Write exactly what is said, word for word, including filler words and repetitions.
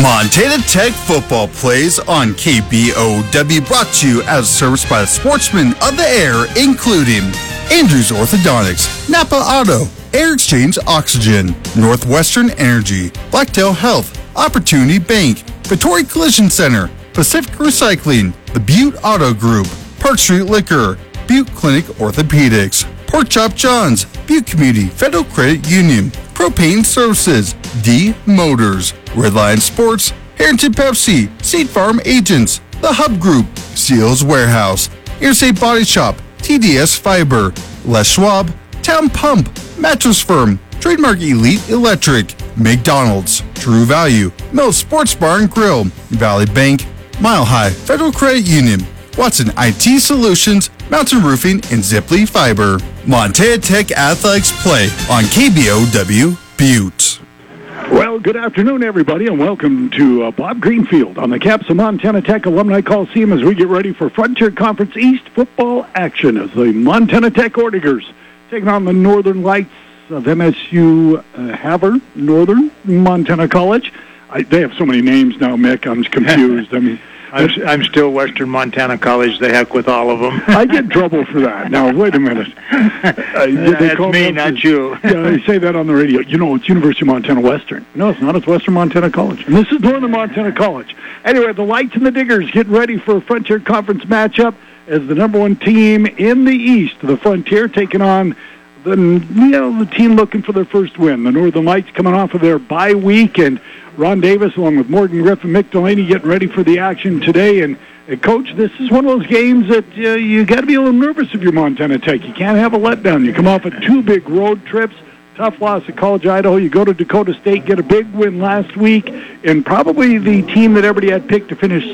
Montana Tech football plays on K B O W, brought to you as a service by the sportsmen of the air, including Andrews Orthodontics, Napa Auto, Air Exchange Oxygen, Northwestern Energy, Blacktail Health, Opportunity Bank, Vittori Collision Center, Pacific Recycling, the Butte Auto Group, Park Street Liquor, Butte Clinic Orthopedics, Pork Chop John's, Butte Community Federal Credit Union, Propane Services, D Motors, Redline Sports, Harrington Pepsi, Seed Farm Agents, The Hub Group, Seals Warehouse, Interstate Body Shop, T D S Fiber, Les Schwab, Town Pump, Mattress Firm, Trademark Elite Electric, McDonald's, True Value, Mills Sports Bar and Grill, Valley Bank, Mile High Federal Credit Union, Watson I T Solutions, Mountain Roofing, and Ziply Fiber. Montana Tech Athletics play on K B O W Butte. Well, good afternoon, everybody, and welcome to uh, Bob Greenfield on the campus of Montana Tech Alumni Coliseum as we get ready for Frontier Conference East football action as the Montana Tech Ortigers taking on the Northern Lights of M S U uh, Havre, Northern Montana College. I, they have so many names now, Mick, I'm confused. I mean, I'm, I'm still Western Montana College, the heck with all of them. I get in trouble for that. Now, wait a minute. Uh, That's me, not you. Yeah, I say that on the radio. You know, it's University of Montana Western. No, it's not. It's Western Montana College. And this is Northern Montana College. Anyway, the Lights and the Diggers getting ready for a Frontier Conference matchup as the number one team in the East, the Frontier, taking on the, you know, the team looking for their first win. The Northern Lights coming off of their bye week, and Ron Davis, along with Morgan Griffin, Mick Delaney, getting ready for the action today. And, uh, Coach, this is one of those games that uh, you got to be a little nervous if you're Montana Tech. You can't have a letdown. You come off of two big road trips, tough loss at College, Idaho. You go to Dakota State, get a big win last week, and probably the team that everybody had picked to finish